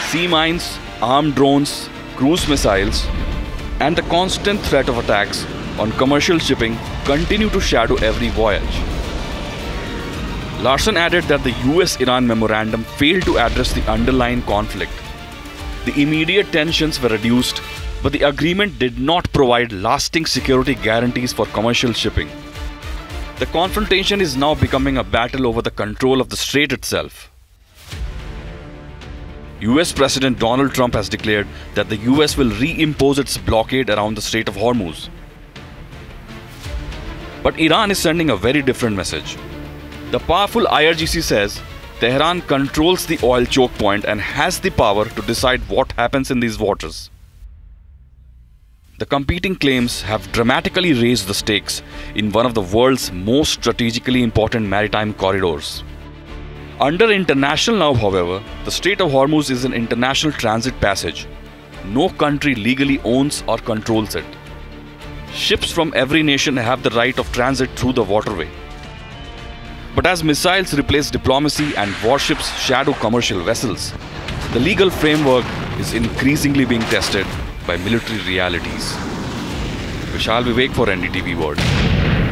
Sea mines, armed drones, cruise missiles, and the constant threat of attacks on commercial shipping continue to shadow every voyage. Larson added that the US-Iran memorandum failed to address the underlying conflict. The immediate tensions were reduced, but the agreement did not provide lasting security guarantees for commercial shipping. The confrontation is now becoming a battle over the control of the strait itself. US President Donald Trump has declared that the US will reimpose its blockade around the Strait of Hormuz. But Iran is sending a very different message. The powerful IRGC says Tehran controls the oil choke point and has the power to decide what happens in these waters. The competing claims have dramatically raised the stakes in one of the world's most strategically important maritime corridors. Under international law, however, the Strait of Hormuz is an international transit passage. No country legally owns or controls it. Ships from every nation have the right of transit through the waterway. But as missiles replace diplomacy and warships shadow commercial vessels, the legal framework is increasingly being tested by military realities. Vishal Vivek for NDTV World.